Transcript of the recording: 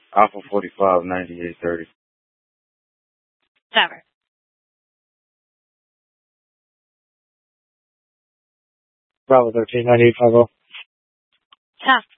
Alpha 45, 9830. Never. Bravo 13, 9850. Tough.